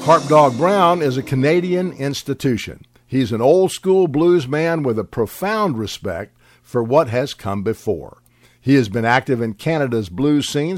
Harp Dog Brown is a Canadian institution. He's an old-school blues man with a profound respect for what has come before. He has been active in Canada's blues scene